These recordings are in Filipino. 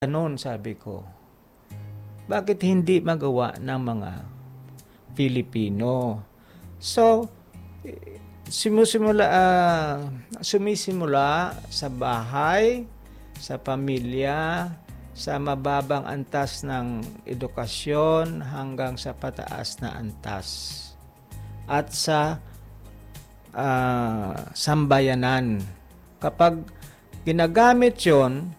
Ganon, sabi ko. Bakit hindi magawa ng mga Pilipino? So, sumisimula sa bahay, sa pamilya, sa mababang antas ng edukasyon hanggang sa pataas na antas. At sa sambayanan. Kapag ginagamit yon,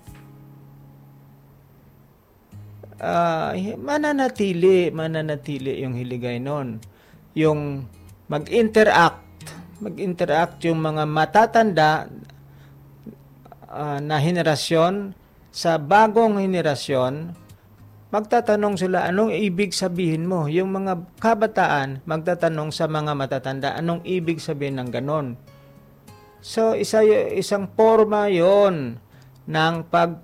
mananatili yung Hiligaynon. Yung mag-interact yung mga matatanda na henerasyon sa bagong henerasyon, magtatanong sila, anong ibig sabihin mo? Yung mga kabataan, magtatanong sa mga matatanda, anong ibig sabihin ng ganon? So, isang forma yon ng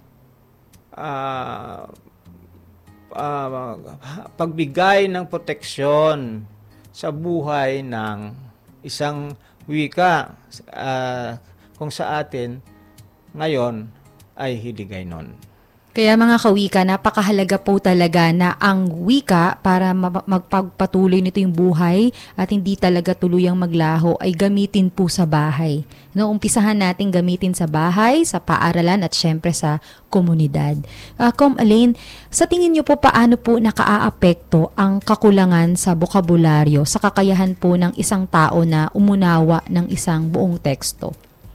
pagbigay ng proteksyon sa buhay ng isang wika kung sa atin ngayon ay Hiligaynon. Kaya mga kawika, napakahalaga po talaga na ang wika para magpagpatuloy nito yung buhay at hindi talaga tuluyang maglaho ay gamitin po sa bahay. No, umpisahan natin gamitin sa bahay, sa paaralan at syempre sa komunidad. Kom Elaine, sa tingin niyo po paano po nakaaapekto ang kakulangan sa bokabularyo sa kakayahan po ng isang tao na umunawa ng isang buong teksto?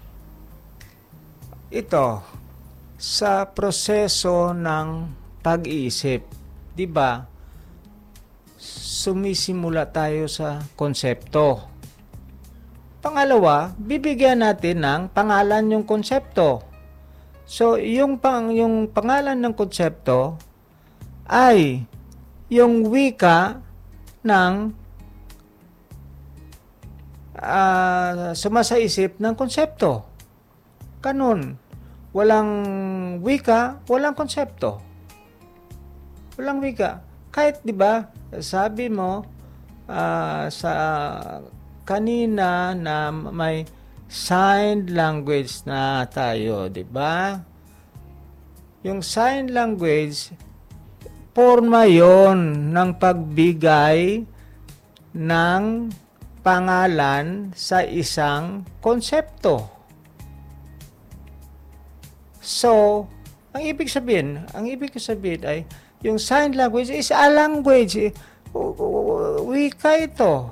Ito, sa proseso ng pag-iisip, 'di ba? Sumisimula tayo sa konsepto. Pangalawa, bibigyan natin ng pangalan yung konsepto. So, yung pangalan ng konsepto ay yung wika ng sumasaisip ng konsepto. Ganun. Walang wika, walang konsepto. Walang wika. Kahit, di ba, sabi mo sa kanina na may sign language na tayo, di ba? Yung sign language, forma yon ng pagbigay ng pangalan sa isang konsepto. So, ang ibig sabihin ay yung sign language is a language. Wika ito.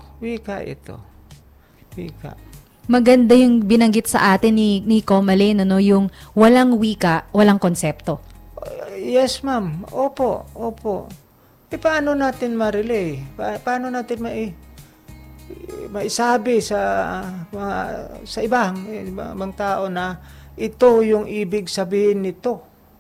Maganda yung binanggit sa atin ni Kom Elaine, no, yung walang wika, walang konsepto. Yes, ma'am. Opo. Paano natin ma-relay? Paano natin maisabi sa ibang tao na ito yung ibig sabihin nito.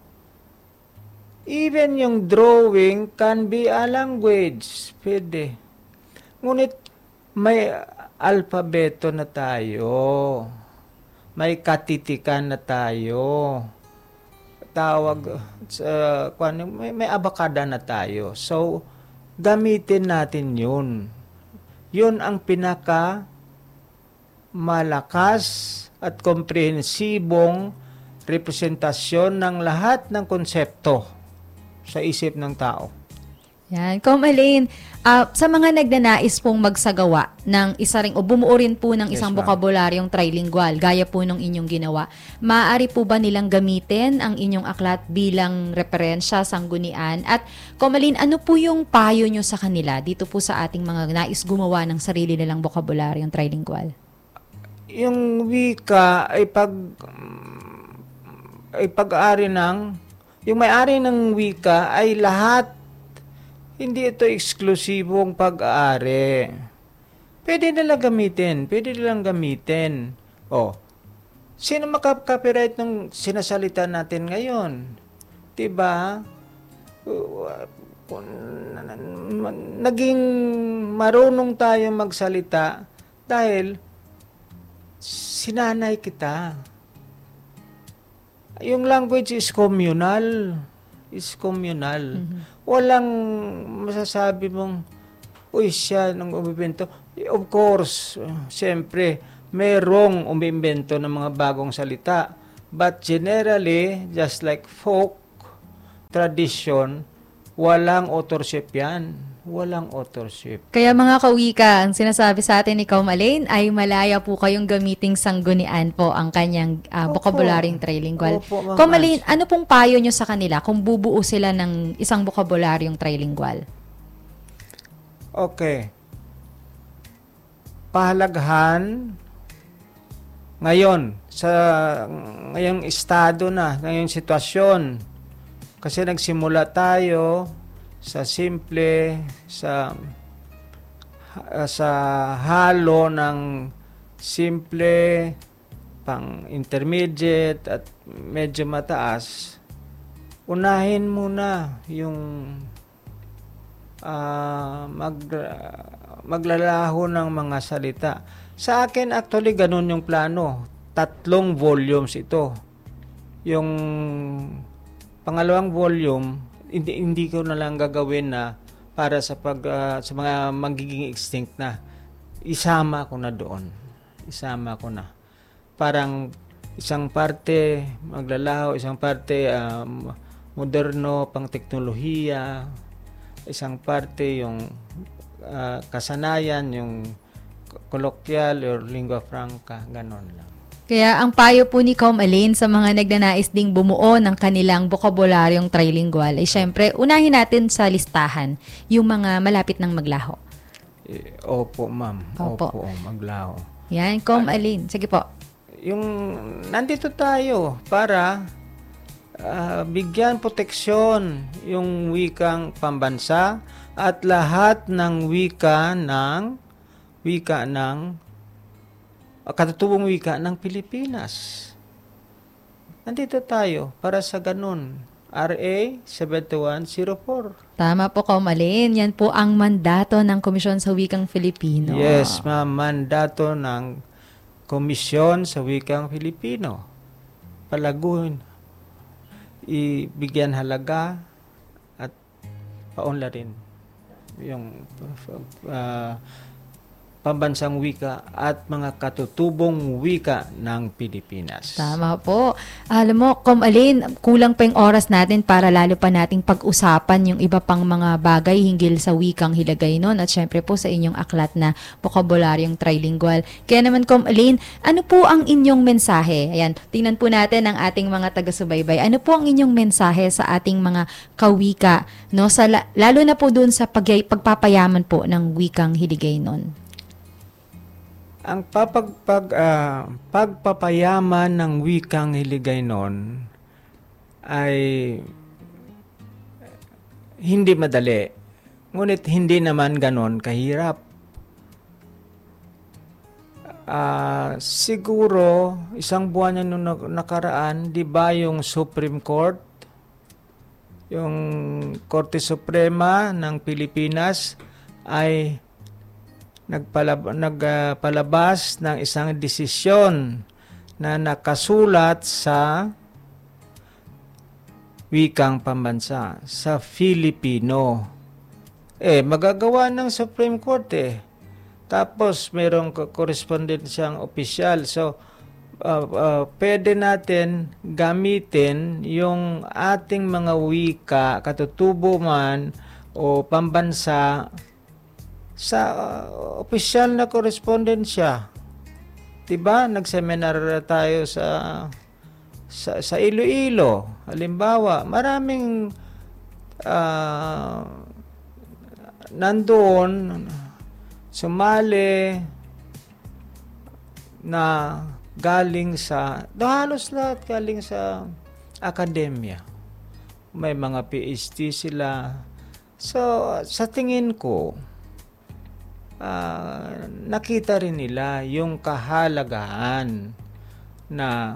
Even yung drawing can be a language. Pwede. Ngunit may alpabeto na tayo. May katitikan na tayo. May abakada na tayo. So, gamitin natin yun. Yun ang pinaka malakas at komprehensibong representasyon ng lahat ng konsepto sa isip ng tao. Yan. Kom Elaine, sa mga nagnanais pong magsagawa ng isa ring o bumuo rin po ng isang bokabularyong trilingual, gaya po nung inyong ginawa, maaari po ba nilang gamitin ang inyong aklat bilang referensya, sanggunian? At Kom Elaine, ano po yung payo nyo sa kanila dito po sa ating mga nais gumawa ng sarili nilang bokabularyong trilingual? Yung wika ay pag-ari yung may-ari ng wika ay lahat. Hindi ito eksklusibong pag-aari. Pwede nilang gamitin. Sino makaka-copyright ng sinasalita natin ngayon? Diba? Naging marunong tayo magsalita dahil sinanay kita. Yung language is communal. Mm-hmm. Walang masasabi mong, uy, siya nang umimbento. Of course, siyempre, merong umimbento ng mga bagong salita. But generally, just like folk, tradisyon, walang authorship yan. Walang authorship. Kaya mga kawika, ang sinasabi sa atin ni Kaum Alain ay malaya po kayong gamiting sanggunian po ang kanyang bokabularyong trilingual. Opo, Ma'am Kaum Alain, Ans. ano pong payo nyo sa kanila kung bubuo sila ng isang bokabularyong trilingual? Okay. Pahalagahan ngayon sa ngayong estado na, ngayong sitwasyon. Kasi nagsimula tayo sa simple, sa halo ng simple, pang intermediate at medyo mataas. Unahin muna yung maglalaho ng mga salita. Sa akin actually ganun yung plano. 3 volumes ito. Yung pangalawang volume, hindi ko na lang gagawin na para sa sa mga magiging extinct na. Isama ko na doon. Isama ko na. Parang isang parte maglalaho, isang parte moderno, pang teknolohiya, isang parte yung kasanayan, yung colloquial or lingua franca, ganon lang. Kaya ang payo po ni Kaum Alain sa mga nagnanais ding bumuo ng kanilang bokabularyong trilingual ay syempre, unahin natin sa listahan yung mga malapit ng maglaho. Opo, ma'am. Opo. Maglaho. Yan, Kaum Alain. Sige po. Yung nandito tayo para bigyan proteksyon yung wikang pambansa at lahat ng wika ng katutubong wika ng Pilipinas. Nandito tayo para sa ganun. RA 7104. Tama po, Kaum Alain. Yan po ang mandato ng Komisyon sa Wikang Filipino. Yes, ma'am. Mandato ng Komisyon sa Wikang Filipino. Palaguin, ibigyan halaga at paunlarin yung pambansang wika at mga katutubong wika ng Pilipinas. Tama po. Alam mo, Kaum Alain, kulang pa yung oras natin para lalo pa nating pag-usapan yung iba pang mga bagay hinggil sa wikang Hiligaynon at syempre po sa inyong aklat na bokabularyong trilingual. Kaya naman, Kaum Alain, ano po ang inyong mensahe? Ayan, tingnan po natin ang ating mga taga-subaybay. Ano po ang inyong mensahe sa ating mga kawika, no? Lalo na po dun sa pagpapayaman po ng wikang Hiligaynon. Ang pagpapayaman ng wikang Hiligaynon ay hindi madali. Ngunit hindi naman ganon kahirap. Siguro, isang buwan yan nung nakaraan, di ba yung Supreme Court, yung Korte Suprema ng Pilipinas ay nagpalabas ng isang desisyon na nakasulat sa wikang pambansa, sa Filipino. Magagawa ng Supreme Court Tapos mayroong korespondensyang opisyal. So, pwede natin gamitin yung ating mga wika, katutubo man o pambansa sa opisyal na korespondensya. Diba? Nag-seminar tayo sa Iloilo. Halimbawa, maraming nandoon sumali na galing halos lahat galing sa akademya. May mga PhD sila. So, sa tingin ko, nakita rin nila yung kahalagahan na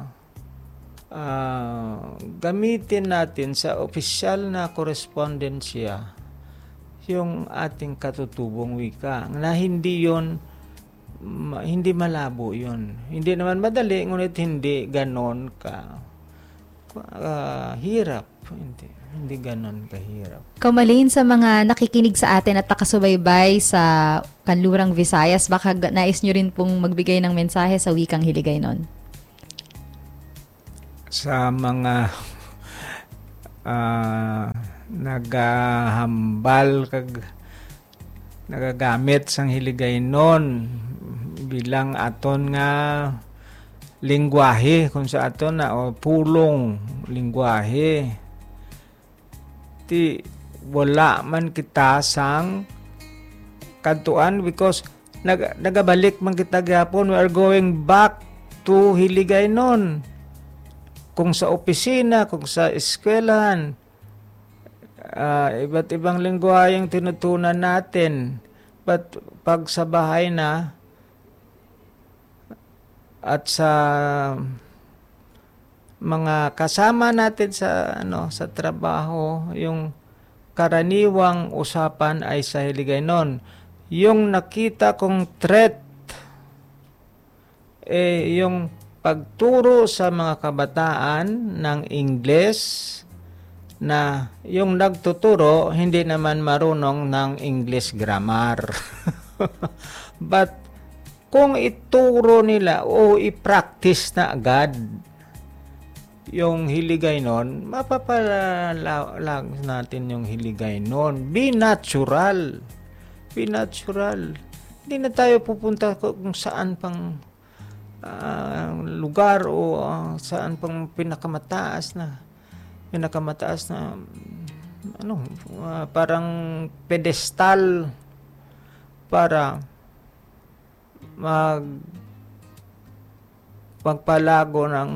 gamitin natin sa opisyal na korespondensya yung ating katutubong wika na hindi malabo yun. Hindi naman madali, ngunit hindi ganon hirap. Hindi ganon kahirap. Kaum Alain, sa mga nakikinig sa atin at nakasubaybay sa Kanlurang Visayas, baka nais nyo rin pong magbigay ng mensahe sa wikang Hiligaynon. Sa mga nagahambal kag nagagamit sang hiligaynon bilang aton nga lingwahe kung sa aton na o pulong lingwahe. Ti wala man kita sang kantuan because nagabalik man kita gyapon. We are going back to hiligaynon. Kung sa opisina, kung sa eskwelahan, iba't ibang lingwahe yung tinutunan natin. But pag sa bahay na at sa mga kasama natin sa sa trabaho, yung karaniwang usapan ay sa hiligaynon. Yung nakita kong threat yung pagturo sa mga kabataan ng Ingles na yung nagtuturo hindi naman marunong ng English grammar. But kung ituro nila o i-practice na agad yung hiligaynon, mapapalalag natin yung hiligaynon. Be natural. Be natural. Hindi na tayo pupunta kung saan pang lugar o saan pang pinakamataas na parang pedestal para magpalago ng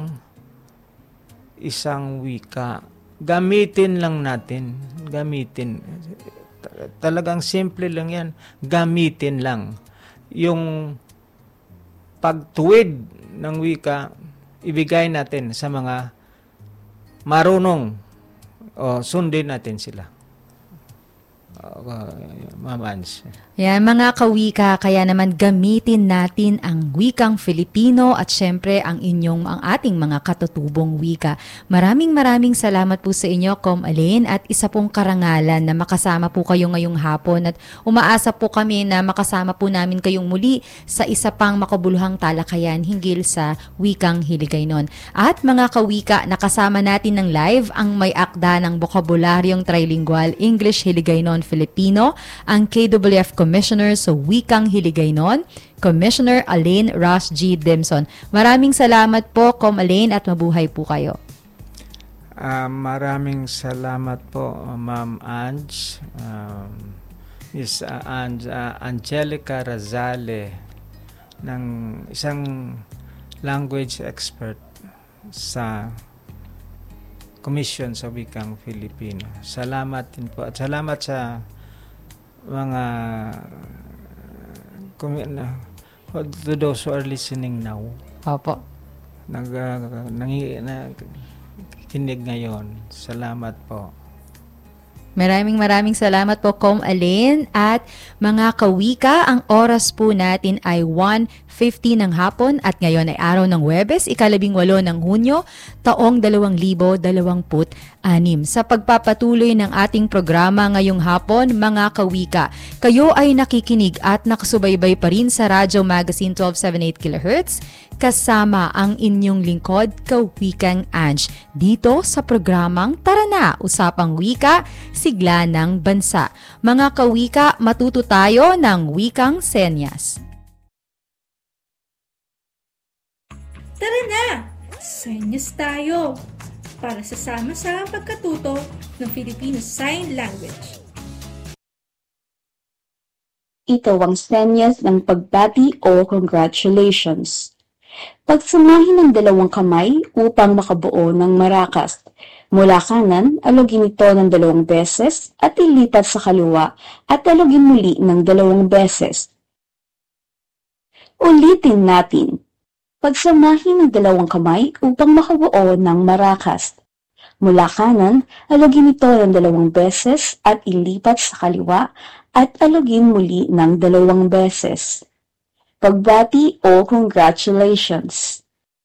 isang wika. Gamitin lang natin. Gamitin. Talagang simple lang yan. Gamitin lang. Yung pagtuwid ng wika, ibigay natin sa mga marunong o sundin natin sila. Ma'am Ange. Yan, mga kawika, kaya naman gamitin natin ang wikang Filipino at syempre ang ating mga katutubong wika. Maraming salamat po sa inyo, Com Alen, at isa pong karangalan na makasama po kayo ngayong hapon at umaasa po kami na makasama po namin kayong muli sa isa pang makabuluhang talakayan hinggil sa wikang hiligaynon. At mga kawika, nakasama natin ng live ang may akda ng bokabularyong trilingual English Hiligaynon Filipino, ang KWF Commissioner sa Wikang Hiligaynon, Commissioner Alen Ross G. Dimson. Maraming salamat po, Com Alen, at mabuhay po kayo. Maraming salamat po, Ma'am Ange. Miss Angelica Razale, ng isang language expert sa Commission sa Wikang Filipino. Salamat din po at salamat sa mga to those who are listening now. Opo. Kinig ngayon. Salamat po. Maraming salamat po, Com Alen, at mga kawika, ang oras po natin ay 1:50 ng hapon at ngayon ay araw ng Huwebes, 18 ng Hunyo, taong 2026. Sa pagpapatuloy ng ating programa ngayong hapon, mga kawika, kayo ay nakikinig at nakasubaybay pa rin sa Radyo Magazine 1278 kHz, kasama ang inyong lingkod, Kawikang Ange, dito sa programang Tara Na, Usapang Wika, Sigla ng Bansa. Mga kawika, matuto tayo ng wikang senyas. Tara na! Senyas tayo! Para sasama sa pagkatuto ng Filipino Sign Language. Ito ang senyas ng pagbati o congratulations. Pagsamahin ng dalawang kamay upang makabuo ng marakas. Mula kanan, alugin ito ng 2 beses at ilipat sa kaliwa at alugin muli ng 2 beses. Ulitin natin. Pagsamahin ng 2 kamay upang makabuo ng marakas. Mula kanan, alugin ito ng 2 beses at ilipat sa kaliwa at alugin muli ng 2 beses. Pagbati o congratulations.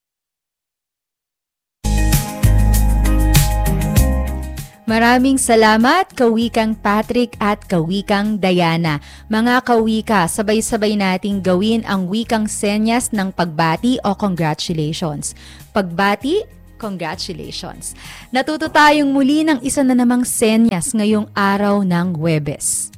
Maraming salamat, Kawikang Patrick at Kawikang Diana. Mga kawika, sabay-sabay nating gawin ang wikang senyas ng pagbati o congratulations. Pagbati, Congratulations! Natuto tayong muli ng isa na namang senyas ngayong araw ng Huwebes.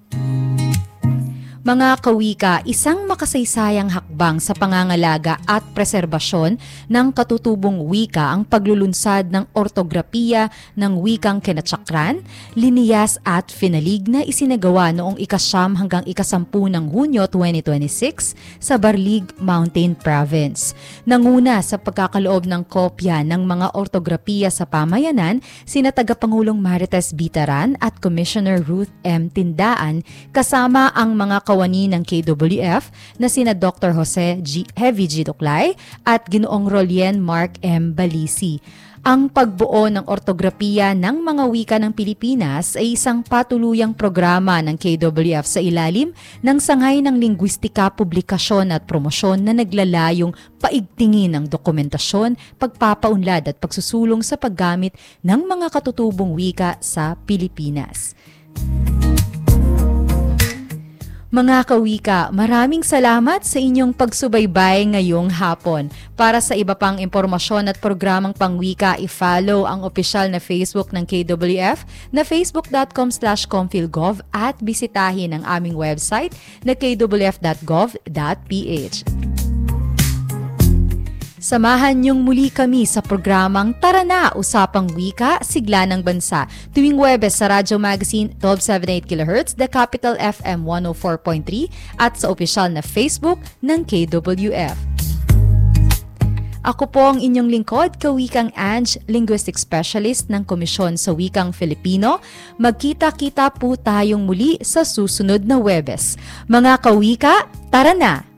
Mga kawika, isang makasaysayang hakbang sa pangangalaga at preserbasyon ng katutubong wika ang paglulunsad ng ortografiya ng wikang kinatsakran, liniyas at finalig na isinagawa noong ika-9 hanggang ika-10 ng Hunyo 2026 sa Barlig Mountain Province. Nanguna sa pagkakaloob ng kopya ng mga ortografiya sa pamayanan, sina Tagapangulong Marites Bitaran at Commissioner Ruth M. Tindaan kasama ang mga kawani ng KWF na sina Dr. Jose Heavy G. Duclay at Ginoong Rolien Mark M. Balisi. Ang pagbuo ng ortografiya ng mga wika ng Pilipinas ay isang patuluyang programa ng KWF sa ilalim ng Sangay ng Lingwistika, Publikasyon at Promosyon na naglalayong paigtingin ang dokumentasyon, pagpapaunlad at pagsusulong sa paggamit ng mga katutubong wika sa Pilipinas. Mga kawika, maraming salamat sa inyong pagsubaybay ngayong hapon. Para sa iba pang impormasyon at programang pangwika, i-follow ang opisyal na Facebook ng KWF na facebook.com/comphilgov at bisitahin ang aming website na kwf.gov.ph. Samahan niyong muli kami sa programang Tara Na! Usapang Wika, Sigla ng Bansa, tuwing Huwebes sa Radyo Magazine 1278 kHz, The Capital FM 104.3 at sa opisyal na Facebook ng KWF. Ako po ang inyong lingkod, Kawikang Ange, Linguistic Specialist ng Komisyon sa Wikang Filipino. Magkita-kita po tayong muli sa susunod na Huwebes. Mga kawika, tara na!